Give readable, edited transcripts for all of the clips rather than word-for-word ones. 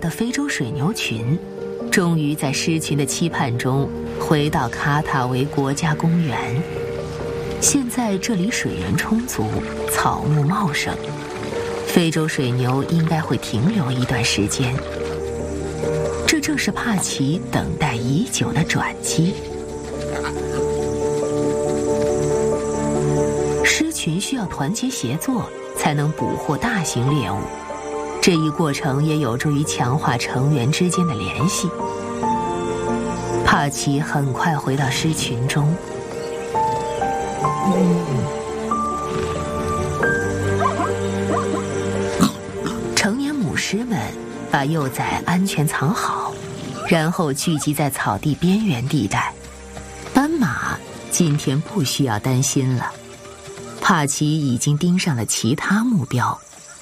的非洲水牛群，终于在狮群的期盼中回到卡塔维国家公园。现在这里水源充足，草木茂盛，非洲水牛应该会停留一段时间。这正是帕奇等待已久的转机。狮群需要团结协作，才能捕获大型猎物。这一过程也有助于强化成员之间的联系。帕奇很快回到狮群中。成年母狮们把幼崽安全藏好，然后聚集在草地边缘地带。斑马今天不需要担心了，帕奇已经盯上了其他目标。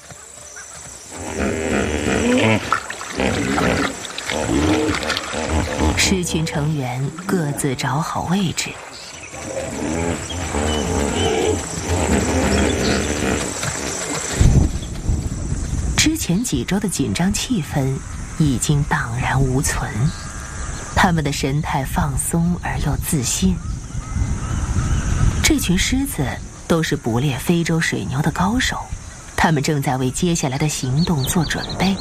狮群成员各自找好位置。之前几周的紧张气氛已经荡然无存，他们的神态放松而又自信。这群狮子都是捕猎非洲水牛的高手，他们正在为接下来的行动做准备。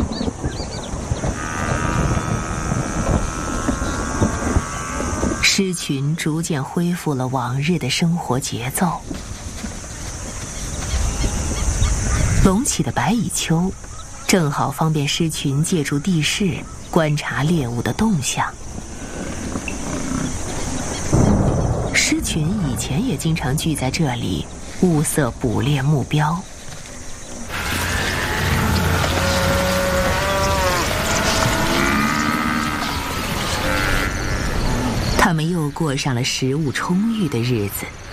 狮群逐渐恢复了往日的生活节奏。隆起的白蚁丘正好方便狮群借助地势观察猎物的动向。狮群以前也经常聚在这里物色捕猎目标。他们又过上了食物充裕的日子。